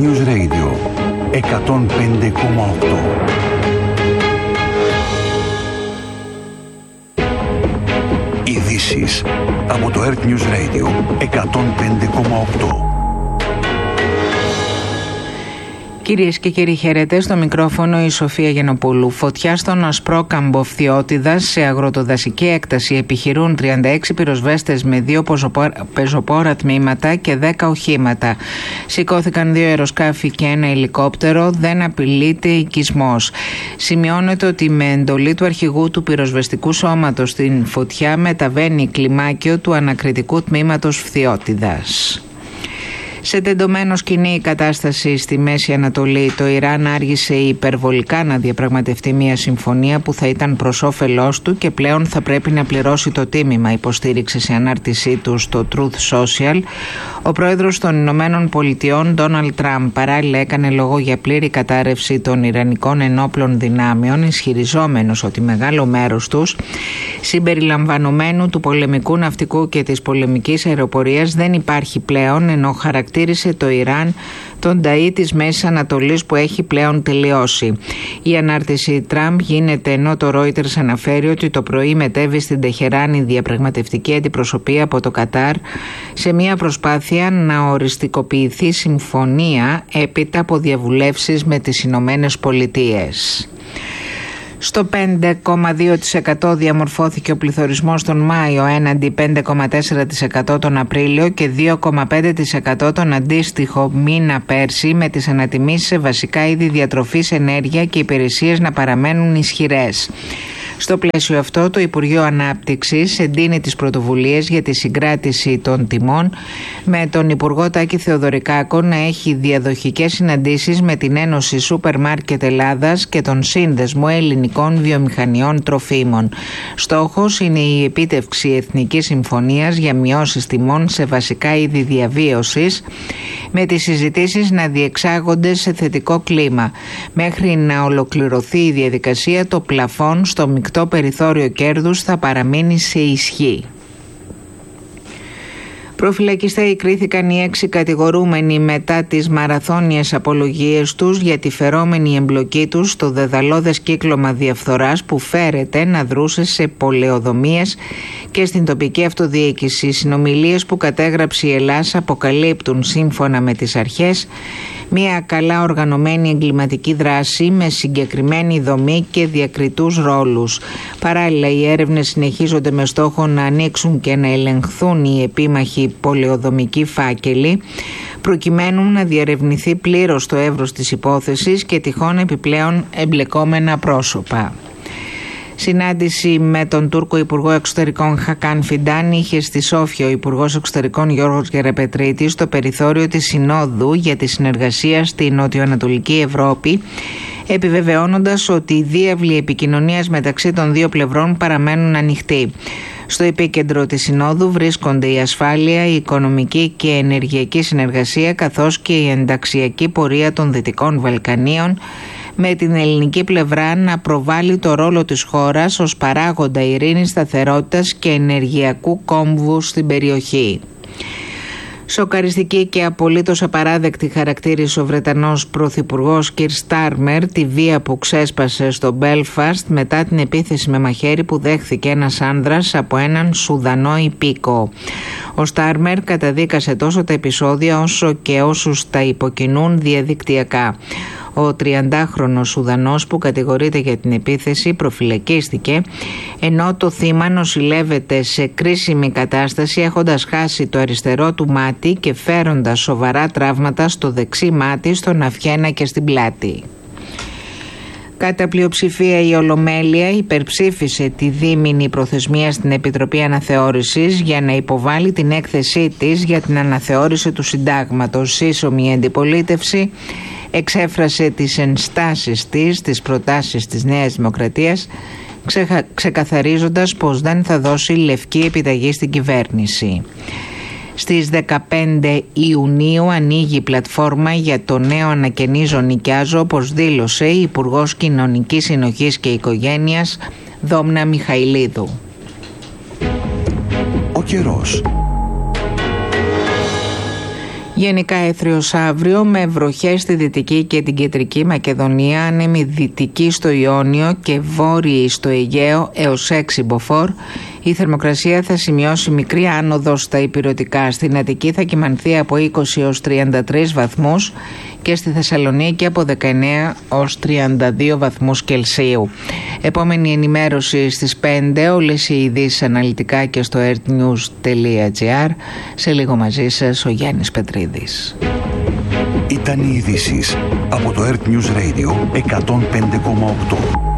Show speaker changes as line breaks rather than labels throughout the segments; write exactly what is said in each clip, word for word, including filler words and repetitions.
News Radio εκατόν πέντε κόμμα οκτώ. Ειδήσεις από το Earth News Radio εκατόν πέντε κόμμα οκτώ.
Κυρίες και κύριοι, χαίρετε. Στο μικρόφωνο η Σοφία Γενοπούλου. Φωτιά στον Ασπρόκαμπο Φθιώτιδας, σε αγροτοδασική έκταση, επιχειρούν τριάντα έξι πυροσβέστες με δύο πεζοπόρα τμήματα και δέκα οχήματα. Σηκώθηκαν δύο αεροσκάφη και ένα ελικόπτερο, δεν απειλείται οικισμός. Σημειώνεται ότι με εντολή του αρχηγού του πυροσβεστικού σώματος στην φωτιά μεταβαίνει κλιμάκιο του ανακριτικού τμήματος Φθιώτιδας. Σε τεντωμένο σκηνή η κατάσταση στη Μέση Ανατολή, το Ιράν άργησε υπερβολικά να διαπραγματευτεί μια συμφωνία που θα ήταν προς όφελός του και πλέον θα πρέπει να πληρώσει το τίμημα, υποστήριξε σε ανάρτησή του στο Truth Social ο πρόεδρος των Ηνωμένων Πολιτειών Ντόναλντ Τραμπ. Παράλληλα έκανε λόγο για πλήρη κατάρρευση των Ιρανικών ενόπλων δυνάμεων, ισχυριζόμενος ότι μεγάλο μέρος τους, συμπεριλαμβανομένου του πολεμικού ναυτικού και της πολεμικής αεροπορίας, δεν υπάρχει πλέον, ενώ χαρακτήρισε το Ιράν τον ταΐ της Μέσης Ανατολής που έχει πλέον τελειώσει. Η ανάρτηση Τραμπ γίνεται ενώ το Reuters αναφέρει ότι το πρωί μετέβη στην Τεχεράνη διαπραγματευτική αντιπροσωπεία από το Κατάρ σε μια προσπάθεια να οριστικοποιηθεί συμφωνία έπειτα από διαβουλεύσεις με τις Ηνωμένες Πολιτείες. Στο πέντε κόμμα δύο τοις εκατό διαμορφώθηκε ο πληθωρισμός τον Μάιο έναντι πέντε κόμμα τέσσερα τοις εκατό τον Απρίλιο και δύο κόμμα πέντε τοις εκατό τον αντίστοιχο μήνα πέρσι, με τις ανατιμήσεις σε βασικά είδη διατροφής, ενέργεια και υπηρεσίες να παραμένουν ισχυρές. Στο πλαίσιο αυτό, το Υπουργείο Ανάπτυξης εντείνει τις πρωτοβουλίες για τη συγκράτηση των τιμών, με τον Υπουργό Τάκη Θεοδωρικάκο να έχει διαδοχικές συναντήσεις με την Ένωση Σούπερ Μάρκετ Ελλάδας και τον Σύνδεσμο Ελληνικών Βιομηχανιών Τροφίμων. Στόχος είναι η επίτευξη εθνικής συμφωνίας για μειώσεις τιμών σε βασικά είδη διαβίωσης, με τις συζητήσεις να διεξάγονται σε θετικό κλίμα. Μέχρι να ολοκληρωθεί η διαδικασία, το πλαφόν στο μεικτό περιθώριο κέρδους θα παραμείνει σε ισχύ. Προφυλακιστέοι κρίθηκαν οι έξι κατηγορούμενοι μετά τις μαραθώνιες απολογίες τους για τη φερόμενη εμπλοκή τους στο δεδαλώδες κύκλωμα διαφθοράς που φέρεται να δρούσε σε πολεοδομίες και στην τοπική αυτοδιοίκηση. Οι συνομιλίες που κατέγραψε η Ελλάδα αποκαλύπτουν, σύμφωνα με τις αρχές, μια καλά οργανωμένη εγκληματική δράση με συγκεκριμένη δομή και διακριτούς ρόλους. Παράλληλα, οι έρευνες συνεχίζονται με στόχο να ανοίξουν και να ελεγχθούν οι επίμαχοι πολεοδομικοί φάκελοι, προκειμένου να διερευνηθεί πλήρως το εύρος της υπόθεσης και τυχόν επιπλέον εμπλεκόμενα πρόσωπα. Συνάντηση με τον Τούρκο Υπουργό Εξωτερικών Χακάν Φιντάν είχε στη Σόφια ο Υπουργός Εξωτερικών Γιώργος Γεραπετρίτης στο περιθώριο της Συνόδου για τη συνεργασία στη Νοτιοανατολική Ευρώπη, επιβεβαιώνοντας ότι οι διάβλοι επικοινωνίας μεταξύ των δύο πλευρών παραμένουν ανοιχτοί. Στο επίκεντρο της Συνόδου βρίσκονται η ασφάλεια, η οικονομική και ενεργειακή συνεργασία, καθώς και η ενταξιακή πορεία των Δυτικών Βαλκανίων, με την ελληνική πλευρά να προβάλλει το ρόλο της χώρας ως παράγοντα ειρήνης, σταθερότητας και ενεργειακού κόμβου στην περιοχή. Σοκαριστική και απολύτως απαράδεκτη χαρακτήρισε ο Βρετανός Πρωθυπουργός Κιρ Στάρμερ τη βία που ξέσπασε στο Μπέλφαστ μετά την επίθεση με μαχαίρι που δέχθηκε ένας άνδρας από έναν Σουδανό υπήκοο. Ο Στάρμερ καταδίκασε τόσο τα επεισόδια όσο και όσους τα υποκινούν διαδικτυακά. Ο τριαντάχρονος Σουδανός που κατηγορείται για την επίθεση προφυλακίστηκε, ενώ το θύμα νοσηλεύεται σε κρίσιμη κατάσταση, έχοντας χάσει το αριστερό του μάτι και φέροντας σοβαρά τραύματα στο δεξί μάτι, στον αυχένα και στην πλάτη. Κατά πλειοψηφία η Ολομέλεια υπερψήφισε τη δίμηνη προθεσμία στην Επιτροπή Αναθεώρησης για να υποβάλει την έκθεσή της για την αναθεώρηση του συντάγματος. Σύσσωμη αντιπολίτευση εξέφρασε τις ενστάσεις της, τις προτάσεις της Νέας Δημοκρατίας, ξεχα... ξεκαθαρίζοντας πως δεν θα δώσει λευκή επιταγή στην κυβέρνηση. Στις δεκαπέντε Ιουνίου ανοίγει η πλατφόρμα για το νέο ανακαινίζω νοικιάζω, όπως δήλωσε η Υπουργός Κοινωνικής Συνοχής και Οικογένειας Δόμνα Μιχαηλίδου.
Ο καιρός.
Γενικά έθριος αύριο με βροχές στη Δυτική και την Κεντρική Μακεδονία, άνεμη δυτική στο Ιόνιο και βόρειη στο Αιγαίο έως έξι μποφόρ. Η θερμοκρασία θα σημειώσει μικρή άνοδο στα ηπειρωτικά. Στην Αττική θα κυμανθεί από είκοσι έως τριάντα τρεις βαθμούς και στη Θεσσαλονίκη από δεκαεννέα έως τριάντα δύο βαθμούς Κελσίου. Επόμενη ενημέρωση στις πέντε, όλες οι ειδήσεις αναλυτικά και στο earthnews τελεία gr. Σε λίγο μαζί σας ο Γιάννης Πετρίδης.
Ήταν οι ειδήσεις από το Earth News Radio εκατόν πέντε κόμμα οκτώ.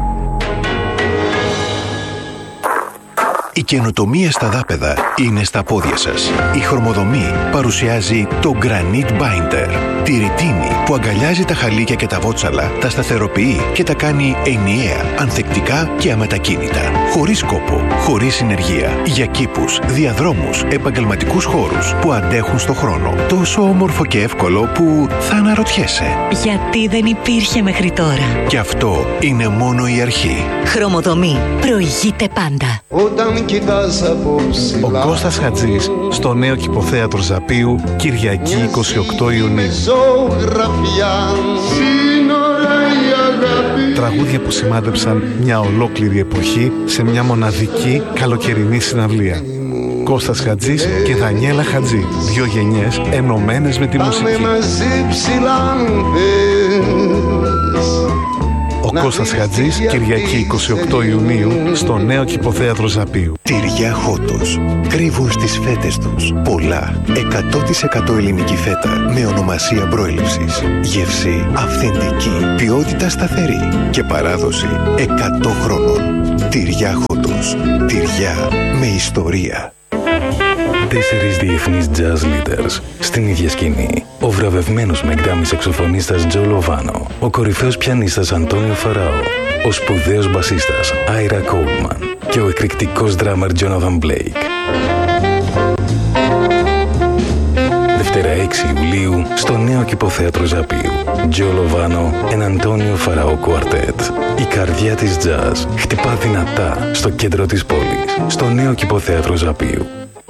Η καινοτομία στα δάπεδα είναι στα πόδια σας. Η Χρωμοδομή παρουσιάζει το Granite Binder. Τη ρητίνη που αγκαλιάζει τα χαλίκια και τα βότσαλα, τα σταθεροποιεί και τα κάνει ενιαία, ανθεκτικά και αμετακίνητα. Χωρίς κόπο, χωρίς συνεργεία. Για κήπους, διαδρόμους, επαγγελματικούς χώρους που αντέχουν στο χρόνο. Τόσο όμορφο και εύκολο που θα αναρωτιέσαι.
Γιατί δεν υπήρχε μέχρι τώρα.
Και αυτό είναι μόνο η αρχή.
Χρωμοδομή. Προηγείται πάντα.
Όταν
Ο Κώστας Χατζής στο νέο Κηποθέατρο Ζαπίου, Κυριακή είκοσι οκτώ Ιουνίου. Τραγούδια που σημάδεψαν μια ολόκληρη εποχή σε μια μοναδική καλοκαιρινή συναυλία. Κώστας Χατζής και Δανιέλα Χατζή, δύο γενιές ενωμένες με τη μουσική. Ο Κώστας Χατζής, Κυριακή είκοσι οκτώ Ιουνίου, στο νέο Κηποθέατρο Ζαπίου.
Τυριά Χότος. Κρύβουν στις φέτες τους πολλά εκατό τοις εκατό ελληνική φέτα με ονομασία προέλευσης. Γεύση αυθεντική, ποιότητα σταθερή και παράδοση εκατό χρόνων. Τυριά Χότος. Τυριά με ιστορία.
Τέσσερις διεθνείς jazz leaders στην ίδια σκηνή. Ο βραβευμένος με γκράμι σαξοφωνίστας Τζο Λοβάνο, ο κορυφαίος πιανίστας Αντώνιο Φαράο, ο σπουδαίος μπασίστας Άιρα Κόλμαν και ο εκρηκτικός ντράμερ Τζόναθαν Μπλέικ. Δευτέρα έξι Ιουλίου στο νέο Κηποθέατρο Ζαπίου. Τζο Λοβάνο and Αντώνιο Φαράο Quartet. Η καρδιά της jazz χτυπά δυνατά στο κέντρο της πόλης, στο νέο Κηποθέατρο Ζαπίου.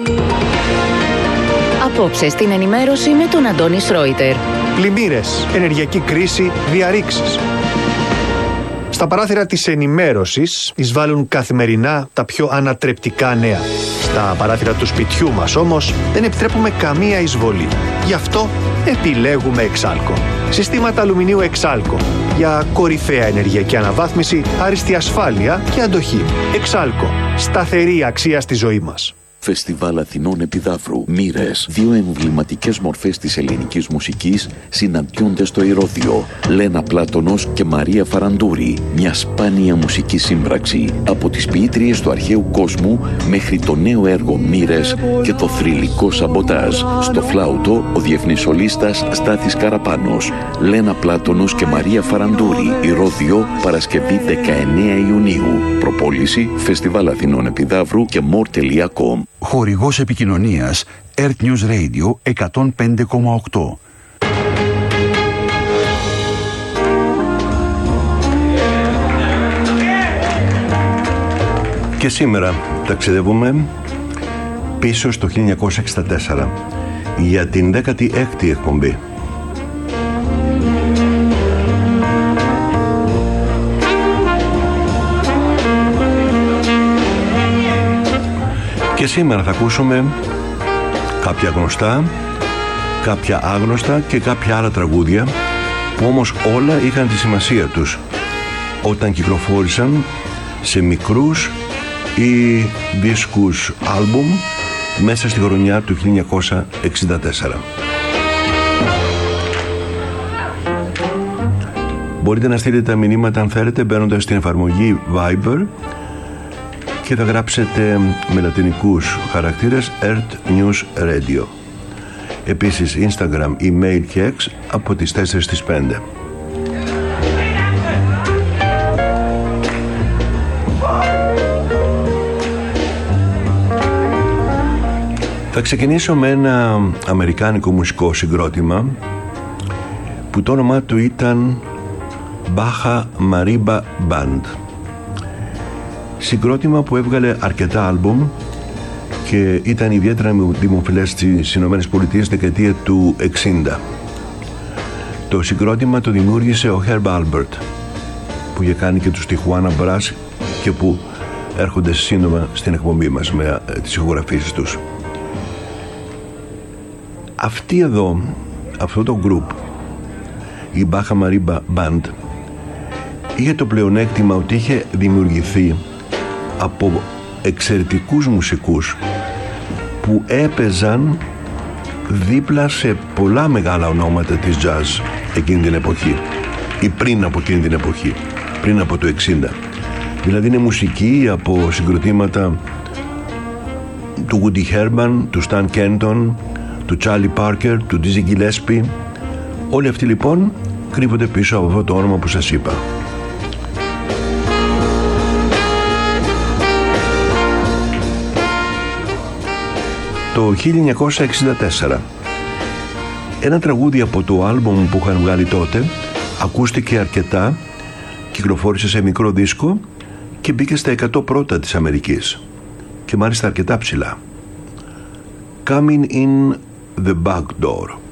Απόψε στην ενημέρωση με τον Αντώνη Σρόιτερ.
Πλημμύρες, ενεργειακή κρίση, διαρρήξεις. Στα παράθυρα της ενημέρωσης εισβάλλουν καθημερινά τα πιο ανατρεπτικά νέα. Στα παράθυρα του σπιτιού μας όμως δεν επιτρέπουμε καμία εισβολή. Γι' αυτό επιλέγουμε Εξάλκο. Συστήματα αλουμινίου Εξάλκο για κορυφαία ενεργειακή αναβάθμιση, άριστη ασφάλεια και αντοχή. Εξάλκο. Σταθερή αξία στη ζωή μας.
Φεστιβάλ Αθηνών Επιδαύρου. Μοίρες. Δύο εμβληματικές μορφές της ελληνικής μουσικής συναντιόνται στο Ηρώδειο. Λένα Πλάτωνος και Μαρία Φαραντούρη. Μια σπάνια μουσική σύμπραξη. Από τις ποιήτριες του αρχαίου κόσμου μέχρι το νέο έργο Μοίρες και το θρυλικό Σαμποτάζ. Στο φλάουτο ο διεθνής σολίστας Στάθης Καραπάνος. Λένα Πλάτωνος και Μαρία Φαραντούρη. Ηρώδειο, Παρασκευή δεκαεννέα Ιουνίου. Προπόληση Φεστιβάλ Αθηνών Επιδαύρου και more τελεία com.
Χορηγός επικοινωνίας Earth News Radio εκατόν πέντε κόμμα οκτώ.
Και σήμερα ταξιδεύουμε πίσω στο χίλια εννιακόσια εξήντα τέσσερα για την δέκατη έκτη εκπομπή. Και σήμερα θα ακούσουμε κάποια γνωστά, κάποια άγνωστα και κάποια άλλα τραγούδια που όμως όλα είχαν τη σημασία τους όταν κυκλοφόρησαν σε μικρούς ή δίσκους άλμπουμ μέσα στη χρονιά του χίλια εννιακόσια εξήντα τέσσερα. Μπορείτε να στείλετε τα μηνύματα αν θέλετε μπαίνοντας στην εφαρμογή Viber και θα γράψετε με λατινικούς χαρακτήρες Earth News Radio. Επίσης Instagram, email και X από τις τέσσερις στις πέντε. Θα ξεκινήσω με ένα αμερικάνικο μουσικό συγκρότημα που το όνομά του ήταν Baja Marimba Band. Συγκρότημα που έβγαλε αρκετά άλμπουμ και ήταν ιδιαίτερα δημοφιλές στις Ηνωμένες Πολιτείες δεκαετία του εξήντα. Το συγκρότημα το δημιούργησε ο Herb Alpert, που είχε κάνει και τους Tijuana Brass και που έρχονται σύντομα στην εκπομπή μας με τις ηχογραφήσεις τους. Αυτή εδώ, αυτό το group, η Baja Mariba Band, είχε το πλεονέκτημα ότι είχε δημιουργηθεί από εξαιρετικούς μουσικούς που έπαιζαν δίπλα σε πολλά μεγάλα ονόματα της jazz εκείνη την εποχή ή πριν από εκείνη την εποχή, πριν από το εξήντα. Δηλαδή είναι μουσική από συγκροτήματα του Woody Herman, του Stan Kenton, του Charlie Parker, του Dizzy Gillespie. Όλοι αυτοί λοιπόν κρύβονται πίσω από αυτό το όνομα που σας είπα. Το χίλια εννιακόσια εξήντα τέσσερα ένα τραγούδι από το άλμπομ που είχαν βγάλει τότε ακούστηκε αρκετά, κυκλοφόρησε σε μικρό δίσκο και μπήκε στα εκατό πρώτα της Αμερικής και μάλιστα αρκετά ψηλά. Coming in the Back Door.